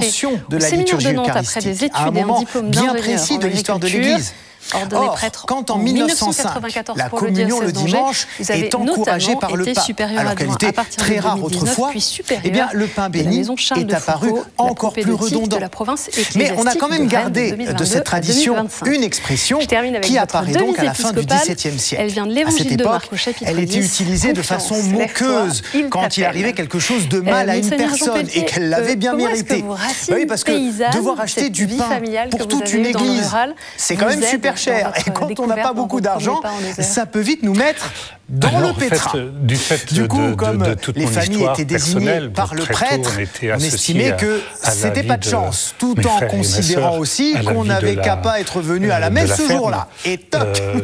l'invention de la liturgie eucharistique, à un moment bien précis de l'histoire de l'Église. Or, quand en 1905, la communion le dimanche est encouragée par le pape, alors qu'elle était très rare autrefois, eh bien, le pain béni est apparu encore plus redondant. Mais on a quand même gardé de cette tradition une expression qui apparaît donc à la fin du XVIIe siècle. À cette époque, elle était utilisée de façon moqueuse quand il arrivait quelque chose de mal à une personne et qu'elle l'avait bien mérité. Oui, parce que devoir acheter du pain pour toute une église, c'est quand même super cher. Et quand on n'a pas beaucoup d'argent, ça peut vite nous mettre dans le pétrin. Du coup, comme les familles étaient désignées par le prêtre, on estimait que c'était pas de chance, tout en considérant aussi qu'on n'avait qu'à pas être venu à la messe ce jour-là. Et top,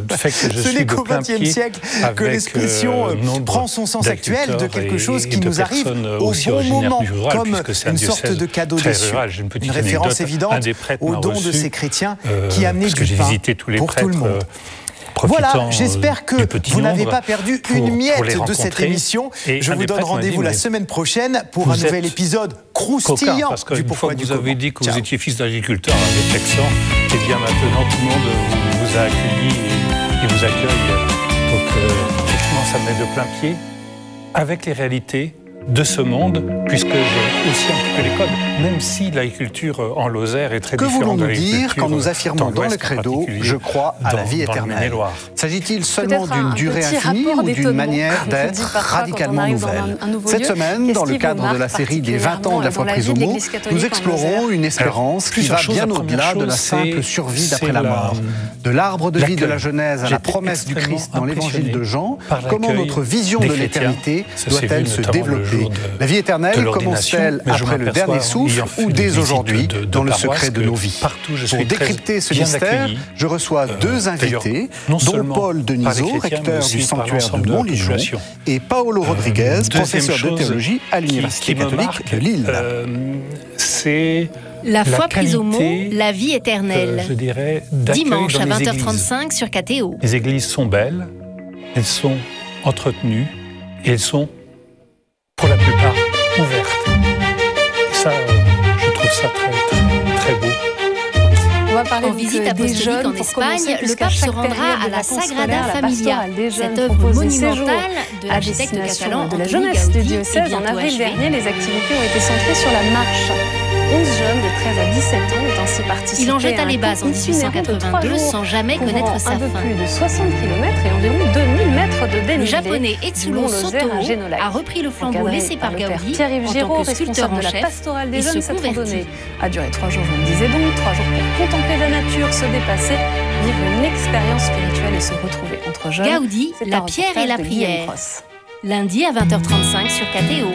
ce n'est qu'au XXe siècle que l'expression prend son sens actuel de quelque chose qui nous arrive au bon moment, comme une sorte de cadeau déçu. Une référence évidente au don de ces chrétiens qui amenaient du pain pour tout le monde. Voilà, j'espère que vous n'avez pas perdu une miette de cette émission. Je vous donne rendez-vous la semaine prochaine pour un nouvel épisode croustillant du Pourquoi du Comment. Vous avez dit que vous étiez fils d'agriculteur avec Texan, et bien maintenant tout le monde vous a accueilli et vous accueille. Donc effectivement, ça me met de plein pied avec les réalités de ce monde, puisque j'ai aussi un petit peu les codes, même si l'agriculture en Lozère est très différente de l'agriculture. Que voulons-nous dire quand nous affirmons dans le credo « Je crois à la vie éternelle » S'agit-il seulement d'une durée infinie ou d'une manière d'être radicalement nouvelle? Cette semaine, dans le cadre de la série des 20 ans de la foi prise au mot, nous explorons une espérance qui va bien au-delà de la simple survie d'après la mort. De l'arbre de vie de la Genèse à la promesse du Christ dans l'évangile de Jean, comment notre vision de l'éternité doit-elle se développer? La vie éternelle commence-t-elle après le dernier souffle ou dès aujourd'hui dans le secret de nos vies? Pour décrypter ce mystère, je reçois deux invités, dont Paul Denisot, recteur du sanctuaire de Montligeon, et Paolo Rodriguez, professeur de théologie à l'Université catholique de Lille. C'est la foi prise au mot, la vie éternelle. Je dirais, dimanche à 20h35 sur KTO. Les églises sont belles, elles sont entretenues et elles sont pour la plupart ouvertes. Et ça, je trouve ça très beau. En visite apostolique en Espagne, le pape se rendra à la Sagrada Familia, cette œuvre monumentale de l'architecte catalan de la jeunesse du diocèse. En avril dernier, les activités ont été centrées sur la marche. 11 jeunes de 13 à 17 ans ont ainsi participé. Il en jeta les bases en 1882 sans jamais connaître sa fin. Un peu plus de 60 km et environ 2000 mètres de dénivelé. Le japonais Etsulo Soto a repris le flambeau laissé par Gaudi Pierre-Yves Giraud, sculpteur en de la chef, pastorale des jeunes, cette randonnée a duré 3 jours, je le disais donc, 3 jours pour contempler la nature, se dépasser, vivre une expérience spirituelle et se retrouver entre jeunes. Gaudi, la pierre et la prière. Lundi à 20h35 sur KTO.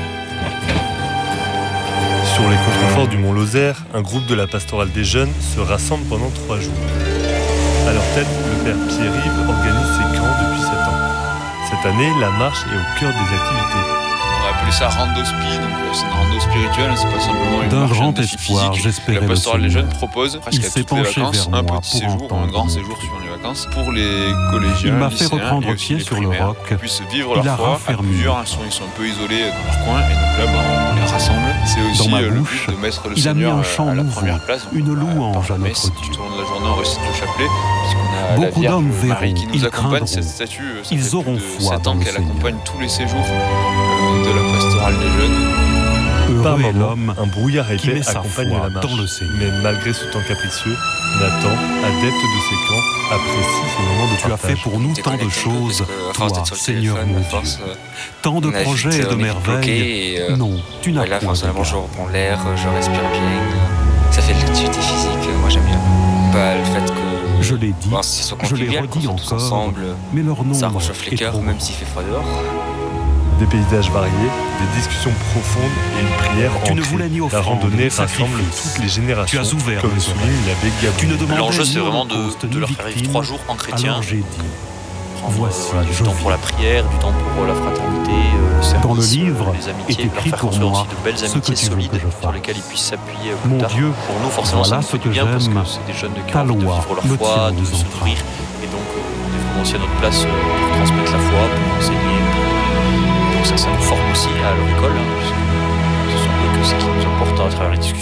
Sur les contreforts du Mont Lozère, un groupe de la pastorale des jeunes se rassemble pendant 3 jours. À leur tête, le père Pierre-Yves organise ses camps depuis 7 ans. Cette année, la marche est au cœur des activités. On va appeler ça randospi, donc c'est une rando spirituelle, c'est pas simplement une marche espoir, physique. La pastorale des jeunes propose presque à toutes les vacances un petit séjour, un grand séjour sur les vacances pour les collégiens. Il m'a fait reprendre pied sur le roc. Qui puissent vivre leur foi à plusieurs. Ils sont un peu isolés dans leur coin et donc là on les rassemble. C'est aussi le but de mettre le Seigneur à la première place. Une louange à notre Dieu. Tout au long de la journée on récite le chapelet puisqu'on a la Vierge Marie qui nous accompagne. Cette statue, ça fait plus de 7 ans qu'elle accompagne tous les séjours de la pastorale des jeunes. Par moment, un brouillard épais accompagne la marche. Mais malgré ce temps capricieux, Nathan, adepte de ces camps, apprécie ces moments de partage. Tu as fait pour nous tant de choses, toi, Seigneur mon Dieu. Tant de projets et de merveilles. Non, tu n'as pas. Je reprends l'air, je respire bien. Ça fait de l'activité physique, moi j'aime bien. Le fait que je l'ai dit, je l'ai redit encore, ensemble, mais leur nom ça réchauffe les cœurs, même s'il fait froid dehors. Des paysages variés, des discussions profondes et une prière tu ne voulais ni La randonnée rassemble toutes les générations, tu as ouvert comme le souligne l'abbé Gaudi. L'enjeu, c'est vraiment de leur faire vivre 3 jours en chrétien. Alors j'ai dit, voici, du temps pour la prière, du temps pour la fraternité, le service, dans le livre les amitiés, est écrit leur faire pour moi aussi de belles amitiés solides sur lesquelles ils puissent s'appuyer plus mon tard. Dieu, pour nous, forcément, voilà ça nous fait du bien parce que c'est des jeunes qui ont envie de vivre leur foi, de se nourrir. Et donc, on est vraiment aussi à notre place pour transmettre la foi, pour enseigner. Donc ça nous forme aussi à leur école. Ce sont eux qui nous apportent à travers les discussions.